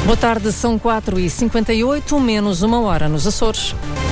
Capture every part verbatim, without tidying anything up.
Boa tarde, são quatro e cinquenta e oito, menos uma hora nos Açores.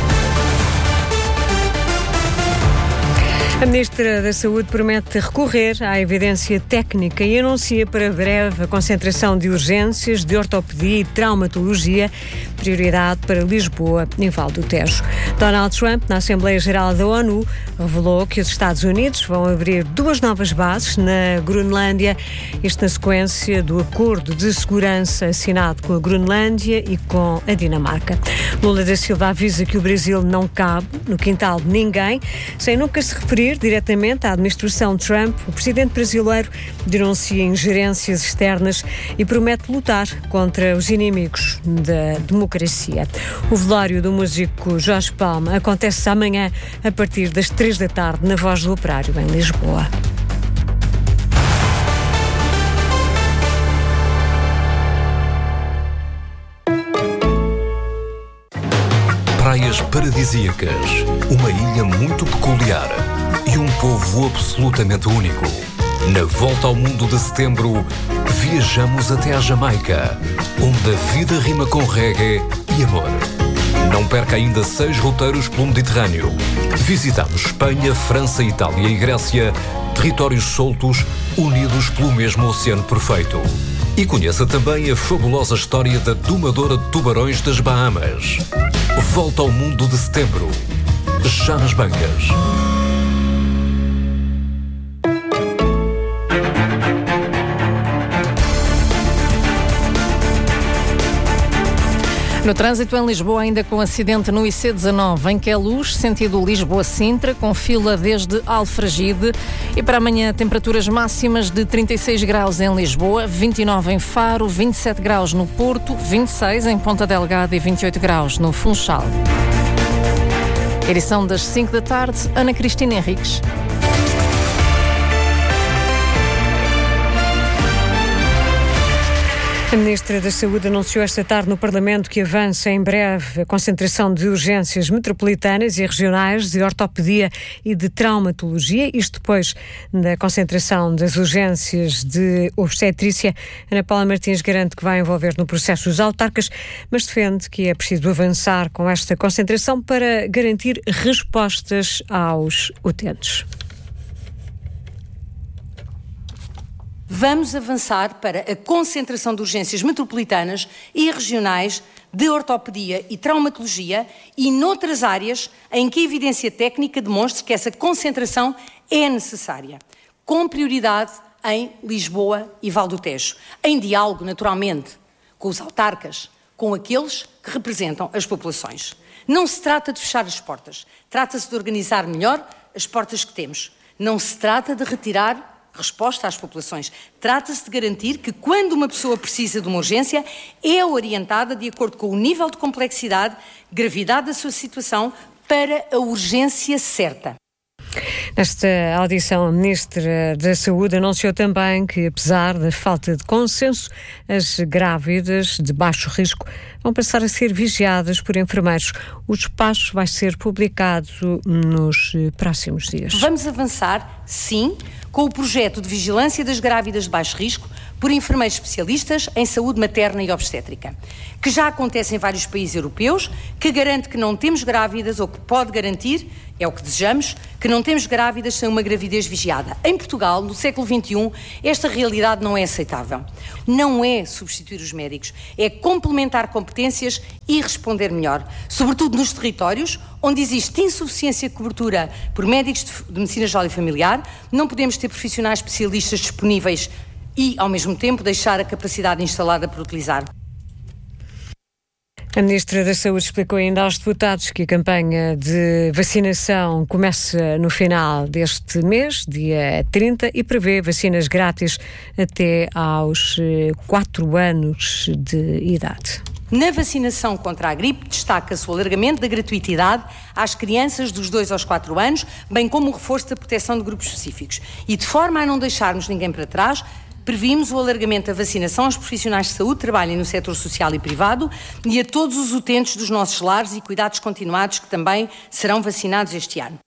A Ministra da Saúde promete recorrer à evidência técnica e anuncia para breve a concentração de urgências de ortopedia e traumatologia, prioridade para Lisboa e Val do Tejo. Donald Trump, na Assembleia Geral da ONU, revelou que os Estados Unidos vão abrir duas novas bases na Groenlândia, isto na sequência do acordo de segurança assinado com a Groenlândia e com a Dinamarca. Lula da Silva avisa que o Brasil não cabe no quintal de ninguém, sem nunca se referir diretamente à administração Trump. O presidente brasileiro denuncia ingerências externas e promete lutar contra os inimigos da democracia. O velório do músico Jorge Palma acontece amanhã a partir das três da tarde na Voz do Operário, em Lisboa. Praias paradisíacas, uma ilha muito peculiar e um povo absolutamente único. Na volta ao mundo de setembro, viajamos até à Jamaica, onde a vida rima com reggae e amor. Não perca ainda seis roteiros pelo Mediterrâneo. Visitamos Espanha, França, Itália e Grécia, territórios soltos, unidos pelo mesmo oceano perfeito. E conheça também a fabulosa história da domadora de tubarões das Bahamas. Volta ao mundo de setembro, já nas bancas. No trânsito em Lisboa, ainda com acidente no I C dezanove, em Queluz, sentido Lisboa-Sintra, com fila desde Alfragide. E para amanhã, temperaturas máximas de trinta e seis graus em Lisboa, vinte e nove em Faro, vinte e sete graus no Porto, vinte e seis em Ponta Delgada e vinte e oito graus no Funchal. Edição das cinco da tarde, Ana Cristina Henriques. A Ministra da Saúde anunciou esta tarde no Parlamento que avança em breve a concentração de urgências metropolitanas e regionais de ortopedia e de traumatologia, isto depois da concentração das urgências de obstetrícia. Ana Paula Martins garante que vai envolver no processo os autarcas, mas defende que é preciso avançar com esta concentração para garantir respostas aos utentes. Vamos avançar para a concentração de urgências metropolitanas e regionais de ortopedia e traumatologia e noutras áreas em que a evidência técnica demonstre que essa concentração é necessária, com prioridade em Lisboa e Val do Tejo, em diálogo, naturalmente, com os autarcas, com aqueles que representam as populações. Não se trata de fechar as portas, trata-se de organizar melhor as portas que temos. Não se trata de retirar resposta às populações. Trata-se de garantir que, quando uma pessoa precisa de uma urgência, é orientada de acordo com o nível de complexidade, gravidade da sua situação, para a urgência certa. Nesta audição, a Ministra da Saúde anunciou também que, apesar da falta de consenso, as grávidas de baixo risco vão passar a ser vigiadas por enfermeiros. O despacho vai ser publicado nos próximos dias. Vamos avançar, sim, com o projeto de vigilância das grávidas de baixo risco por enfermeiros especialistas em saúde materna e obstétrica, que já acontece em vários países europeus, que garante que não temos grávidas, ou que pode garantir, é o que desejamos, que não temos grávidas sem uma gravidez vigiada. Em Portugal, no século vinte e um, esta realidade não é aceitável. Não é substituir os médicos, é complementar competências e responder melhor, sobretudo nos territórios onde existe insuficiência de cobertura por médicos de medicina geral e familiar. Não podemos ter profissionais especialistas disponíveis e, ao mesmo tempo, deixar a capacidade instalada por utilizar. A Ministra da Saúde explicou ainda aos deputados que a campanha de vacinação começa no final deste mês, dia trinta, e prevê vacinas grátis até aos quatro anos de idade. Na vacinação contra a gripe, destaca-se o alargamento da gratuitidade às crianças dos dois aos quatro anos, bem como o reforço da proteção de grupos específicos. E, de forma a não deixarmos ninguém para trás, previmos o alargamento da vacinação aos profissionais de saúde que trabalhem no setor social e privado e a todos os utentes dos nossos lares e cuidados continuados que também serão vacinados este ano.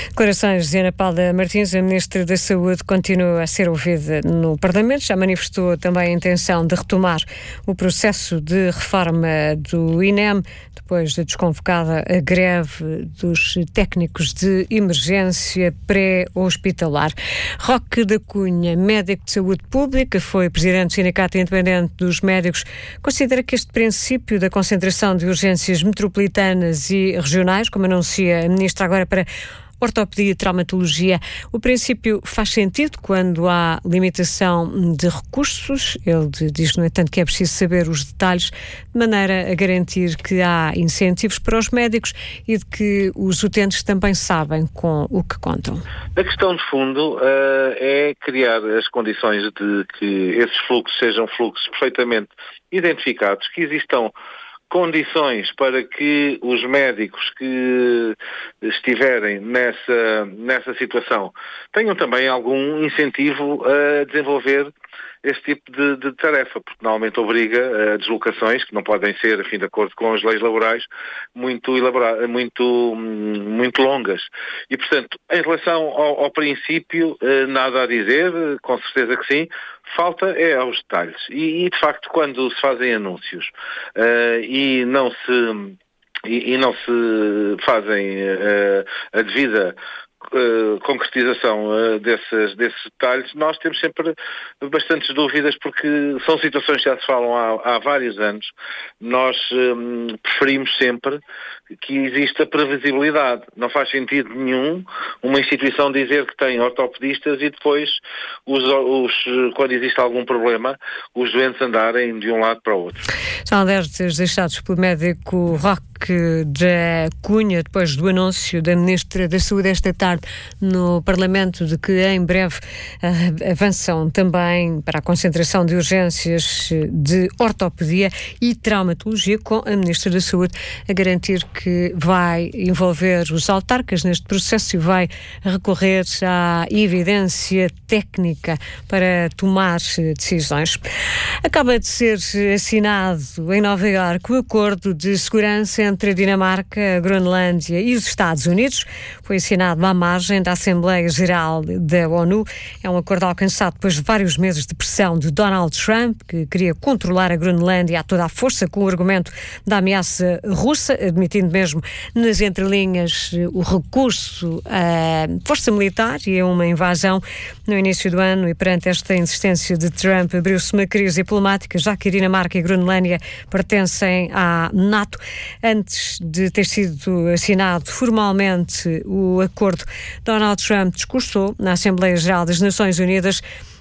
Declarações de Ana Paula Martins, a Ministra da Saúde, continua a ser ouvida no Parlamento. Já manifestou também a intenção de retomar o processo de reforma do I N E M, depois de desconvocada a greve dos técnicos de emergência pré-hospitalar. Roque da Cunha, médico de saúde pública, foi presidente do Sindicato Independente dos Médicos. Considera que este princípio da concentração de urgências metropolitanas e regionais, como anuncia a Ministra agora para ortopedia e traumatologia, o princípio faz sentido quando há limitação de recursos. Ele diz, no entanto, que é preciso saber os detalhes de maneira a garantir que há incentivos para os médicos e de que os utentes também sabem com o que contam. A questão de fundo uh, é criar as condições de que esses fluxos sejam fluxos perfeitamente identificados, que existam condições para que os médicos que estiverem nessa, nessa situação tenham também algum incentivo a desenvolver este tipo de, de tarefa, porque normalmente obriga a deslocações que não podem ser, enfim, de acordo com as leis laborais, muito, elabora- muito, muito longas. E, portanto, em relação ao, ao princípio, nada a dizer, com certeza que sim, falta é aos detalhes. E, e de facto, quando se fazem anúncios uh, e não se, e, e não se fazem uh, a devida Uh, concretização uh, desses, desses detalhes, nós temos sempre bastantes dúvidas, porque são situações que já se falam há, há vários anos. Nós um, preferimos sempre que exista previsibilidade. Não faz sentido nenhum uma instituição dizer que tem ortopedistas e depois, os, os, quando existe algum problema, os doentes andarem de um lado para o outro. São alertas deixados pelo médico Roque da Cunha, depois do anúncio da Ministra da Saúde esta tarde no Parlamento de que em breve uh, avançam também para a concentração de urgências de ortopedia e traumatologia, com a Ministra da Saúde a garantir que vai envolver os autarcas neste processo e vai recorrer à evidência técnica para tomar decisões. Acaba de ser assinado em Nova Iorque o acordo de segurança entre a Dinamarca, a Groenlândia e os Estados Unidos. Foi assinado à margem da Assembleia Geral da ONU. É um acordo alcançado depois de vários meses de pressão de Donald Trump, que queria controlar a Groenlândia a toda a força com o argumento da ameaça russa, admitindo mesmo nas entrelinhas o recurso à força militar e a uma invasão no início do ano. E perante esta insistência de Trump, abriu-se uma crise diplomática, já que a Dinamarca e a Groenlândia pertencem à NATO. Antes de ter sido assinado formalmente o acordo, Donald Trump discursou na Assembleia Geral das Nações Unidas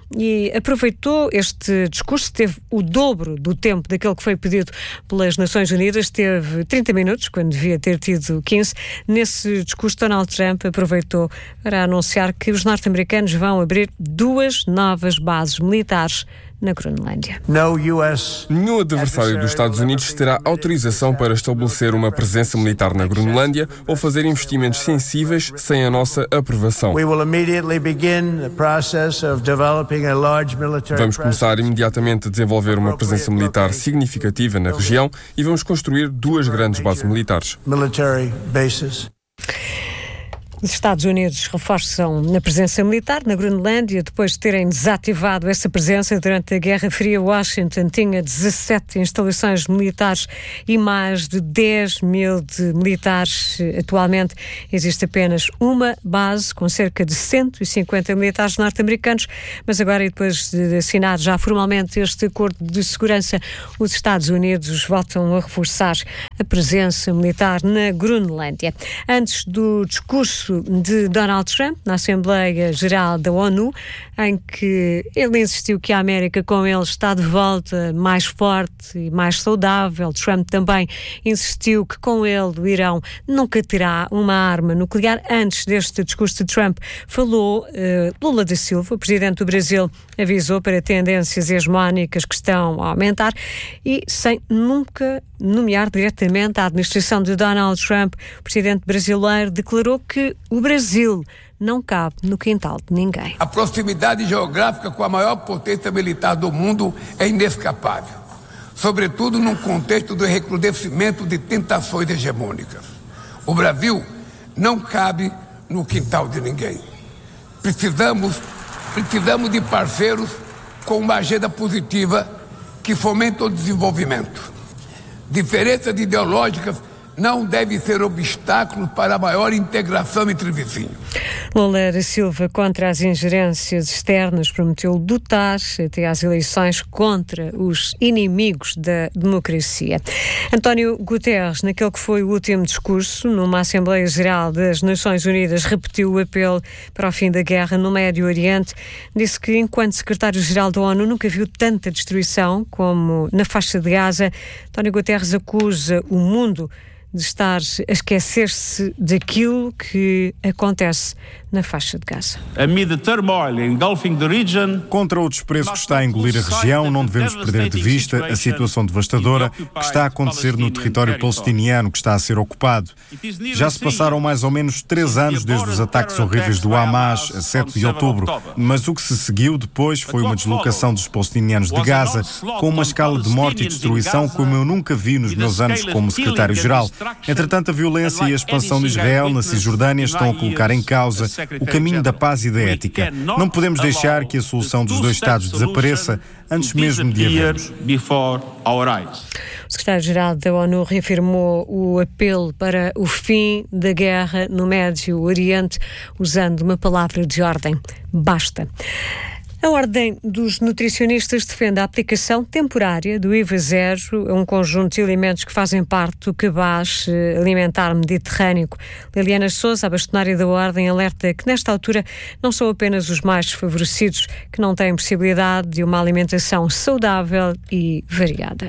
e aproveitou este discurso. Teve o dobro do tempo daquele que foi pedido pelas Nações Unidas, teve trinta minutos, quando devia ter tido quinze. Nesse discurso, Donald Trump aproveitou para anunciar que os norte-americanos vão abrir duas novas bases militares na Groenlândia. Nenhum adversário dos Estados Unidos terá autorização para estabelecer uma presença militar na Groenlândia ou fazer investimentos sensíveis sem a nossa aprovação. Vamos começar imediatamente a desenvolver uma presença militar significativa na região e vamos construir duas grandes bases militares. Os Estados Unidos reforçam a presença militar na Groenlândia. Depois de terem desativado essa presença durante a Guerra Fria, Washington tinha dezassete instalações militares e mais de dez mil de militares. Atualmente existe apenas uma base com cerca de cento e cinquenta militares norte-americanos, mas agora, e depois de assinar já formalmente este acordo de segurança, os Estados Unidos voltam a reforçar a presença militar na Groenlândia. Antes do discurso de Donald Trump na Assembleia Geral da ONU, em que ele insistiu que a América com ele está de volta mais forte e mais saudável. Trump também insistiu que com ele o Irão nunca terá uma arma nuclear. Antes deste discurso de Trump, falou uh, Lula da Silva, o presidente do Brasil, avisou para tendências hegemónicas que estão a aumentar e, sem nunca nomear diretamente a administração de Donald Trump, o presidente brasileiro declarou que o Brasil não cabe no quintal de ninguém. A proximidade geográfica com a maior potência militar do mundo é inescapável, sobretudo num contexto do recrudescimento de tentações hegemônicas. O Brasil não cabe no quintal de ninguém. Precisamos, precisamos de parceiros com uma agenda positiva que fomenta o desenvolvimento. Diferenças ideológicas não devem ser obstáculos para a maior integração entre vizinhos. Lula da Silva, contra as ingerências externas, prometeu lutar até às eleições contra os inimigos da democracia. António Guterres, naquele que foi o último discurso, numa Assembleia Geral das Nações Unidas, repetiu o apelo para o fim da guerra no Médio Oriente. Disse que, enquanto secretário-geral da ONU, nunca viu tanta destruição como na faixa de Gaza. António Guterres acusa o mundo de estar a esquecer-se daquilo que acontece na faixa de Gaza. Contra o desprezo que está a engolir a região, não devemos perder de vista a situação devastadora que está a acontecer no território palestiniano que está a ser ocupado. Já se passaram mais ou menos três anos desde os ataques horríveis do Hamas a sete de outubro, mas o que se seguiu depois foi uma deslocação dos palestinianos de Gaza com uma escala de morte e destruição como eu nunca vi nos meus anos como secretário-geral. Entretanto, a violência e a expansão de Israel na Cisjordânia estão a colocar em causa o caminho da paz e da ética. Não podemos deixar que a solução dos dois Estados desapareça antes mesmo de havermos. O secretário-geral da ONU reafirmou o apelo para o fim da guerra no Médio Oriente, usando uma palavra de ordem: basta. A Ordem dos Nutricionistas defende a aplicação temporária do I V A zero a um conjunto de alimentos que fazem parte do cabaz alimentar mediterrâneo. Liliana Sousa, a bastonária da Ordem, alerta que nesta altura não são apenas os mais desfavorecidos que não têm possibilidade de uma alimentação saudável e variada.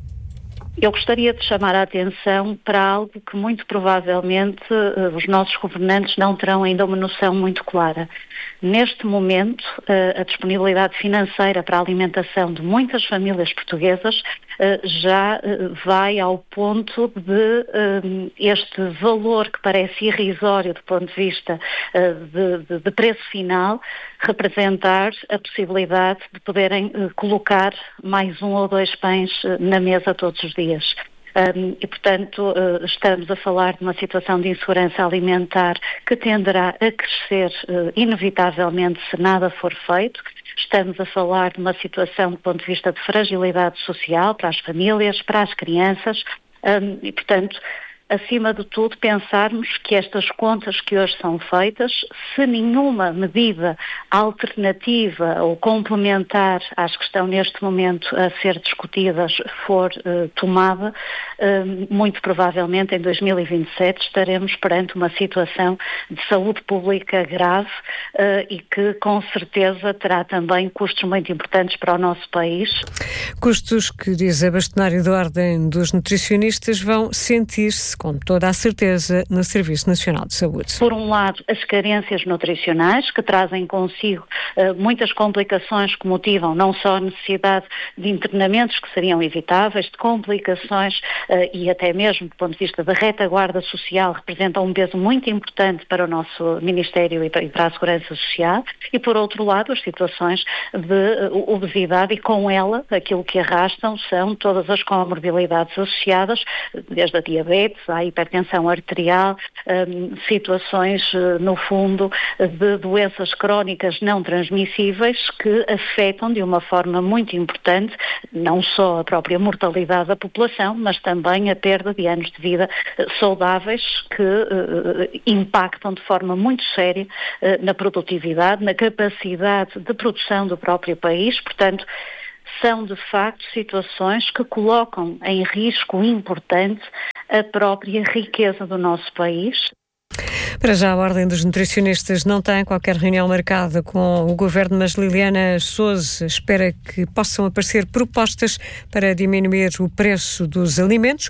Eu gostaria de chamar a atenção para algo que muito provavelmente uh, os nossos governantes não terão ainda uma noção muito clara. Neste momento, uh, a disponibilidade financeira para a alimentação de muitas famílias portuguesas uh, já uh, vai ao ponto de uh, este valor que parece irrisório do ponto de vista uh, de, de, de preço final representar a possibilidade de poderem uh, colocar mais um ou dois pães uh, na mesa todos os dias. Um, e, portanto, uh, estamos a falar de uma situação de insegurança alimentar que tenderá a crescer uh, inevitavelmente se nada for feito. Estamos a falar de uma situação do ponto de vista de fragilidade social para as famílias, para as crianças um, e, portanto, acima de tudo, pensarmos que estas contas que hoje são feitas, se nenhuma medida alternativa ou complementar às que estão neste momento a ser discutidas for uh, tomada, uh, muito provavelmente em dois mil e vinte e sete estaremos perante uma situação de saúde pública grave uh, e que com certeza terá também custos muito importantes para o nosso país. Custos que, diz a bastonária da Ordem dos Nutricionistas, vão sentir-se com toda a certeza no Serviço Nacional de Saúde. Por um lado, as carências nutricionais, que trazem consigo uh, muitas complicações que motivam não só a necessidade de internamentos que seriam evitáveis, de complicações uh, e até mesmo do ponto de vista da retaguarda social, representam um peso muito importante para o nosso Ministério e para a Segurança Social, e por outro lado, as situações de uh, obesidade e com ela, aquilo que arrastam são todas as comorbilidades associadas, desde a diabetes, à hipertensão arterial, um, situações, uh, no fundo, de doenças crónicas não transmissíveis que afetam de uma forma muito importante não só a própria mortalidade da população, mas também a perda de anos de vida uh, saudáveis que uh, impactam de forma muito séria uh, na produtividade, na capacidade de produção do próprio país. Portanto, são de facto situações que colocam em risco importante a própria riqueza do nosso país. Para já, a Ordem dos Nutricionistas não tem qualquer reunião marcada com o Governo, mas Liliana Sousa espera que possam aparecer propostas para diminuir o preço dos alimentos,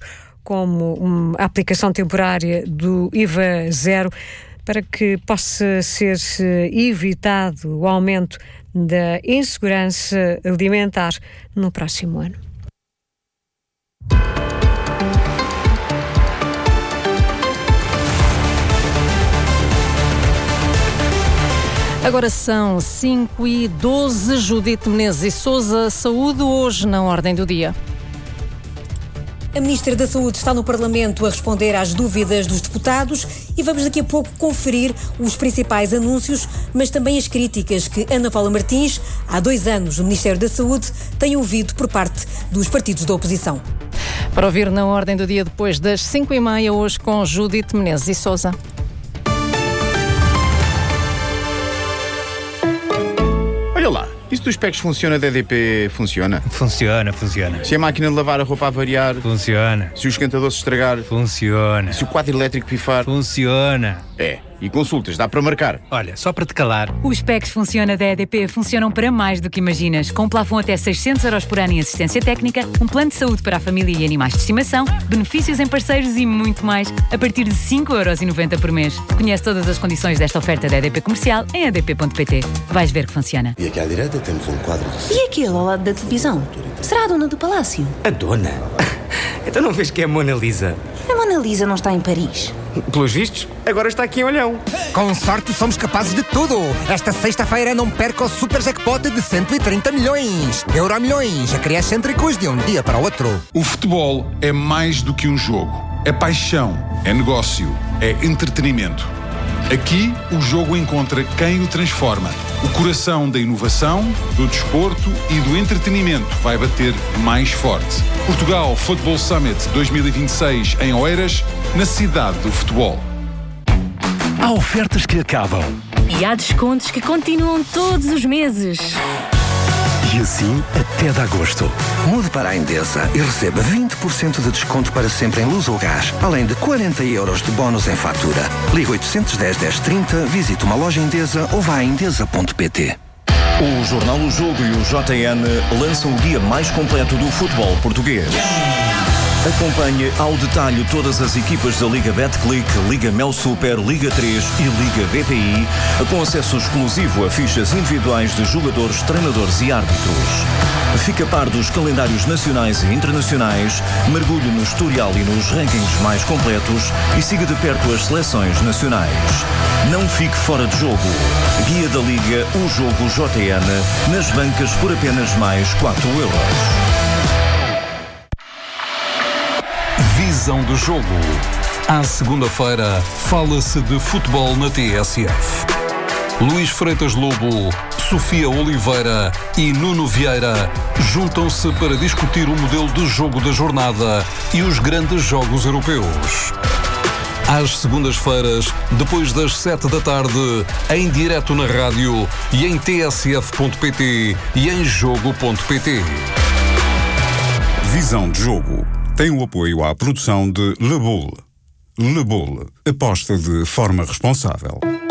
como a aplicação temporária do I V A zero, para que possa ser evitado o aumento da insegurança alimentar no próximo ano. Agora são cinco e doze. Judite Menezes e Sousa, saúde hoje na ordem do dia. A Ministra da Saúde está no Parlamento a responder às dúvidas dos deputados e vamos daqui a pouco conferir os principais anúncios, mas também as críticas que Ana Paula Martins, há dois anos no Ministério da Saúde, tem ouvido por parte dos partidos da oposição. Para ouvir na ordem do dia depois das cinco e meia, hoje com Judite Menezes e Sousa. Olha lá, isso dos packs funciona, da E D P funciona? Funciona, funciona. Se a máquina de lavar a roupa a variar? Funciona. Se o esquentador se estragar? Funciona. Se o quadro elétrico pifar? Funciona. É, e consultas, dá para marcar? Olha, só para te calar. Os packs Funciona da E D P funcionam para mais do que imaginas. Com um plafond até seiscentos euros por ano em assistência técnica, um plano de saúde para a família e animais de estimação, benefícios em parceiros e muito mais, a partir de cinco euros e noventa por mês. Conhece todas as condições desta oferta da E D P Comercial em e d p ponto p t. Vais ver que funciona. E aqui à direita temos um quadro de... E aquele ao lado da televisão? Será a dona do palácio? A dona? Então não vês que é a Mona Lisa? A Mona Lisa não está em Paris. Pelos vistos, agora está aqui em Olhão. Com sorte somos capazes de tudo. Esta sexta-feira não perca o super jackpot de cento e trinta milhões. Euromilhões, excêntricos de um dia para o outro. O futebol é mais do que um jogo. É paixão, é negócio, é entretenimento. Aqui, o jogo encontra quem o transforma. O coração da inovação, do desporto e do entretenimento vai bater mais forte. Portugal Football Summit dois mil e vinte e seis em Oeiras, na cidade do futebol. Há ofertas que acabam. E há descontos que continuam todos os meses. E assim até de agosto. Mude para a Endesa e receba vinte por cento de desconto para sempre em luz ou gás, além de quarenta euros de bónus em fatura. Liga oitocentos e dez, dez trinta, visite uma loja Endesa ou vá a endesa ponto p t. O Jornal O Jogo e o J N lançam o guia mais completo do futebol português. Acompanhe ao detalhe todas as equipas da Liga Betclic, Liga Mel Super, Liga três e Liga B P I, com acesso exclusivo a fichas individuais de jogadores, treinadores e árbitros. Fique a par dos calendários nacionais e internacionais, mergulhe no historial e nos rankings mais completos e siga de perto as seleções nacionais. Não fique fora de jogo. Guia da Liga O Jogo J N, nas bancas por apenas mais quatro euros. Visão do jogo. À segunda-feira, fala-se de futebol na T S F. Luís Freitas Lobo, Sofia Oliveira e Nuno Vieira juntam-se para discutir o modelo de jogo da jornada e os grandes jogos europeus. Às segundas-feiras, depois das sete da tarde, em direto na rádio e em t s f ponto p t e em jogo ponto p t. Visão de jogo. Tem o apoio à produção de Le Boule. Le Boule. Aposta de forma responsável.